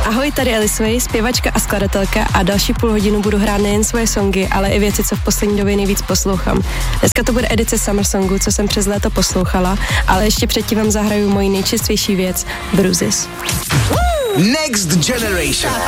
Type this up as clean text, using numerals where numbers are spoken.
Ahoj, tady Elisway, zpěvačka a skladatelka a další půl hodinu budu hrát nejen svoje songy, ale i věci, co v poslední době nejvíc poslouchám. Dneska to bude edice Summer Songu, co jsem přes léto poslouchala, ale ještě předtím vám zahraju moji nejčerstvější věc, Bruises. Next Generation.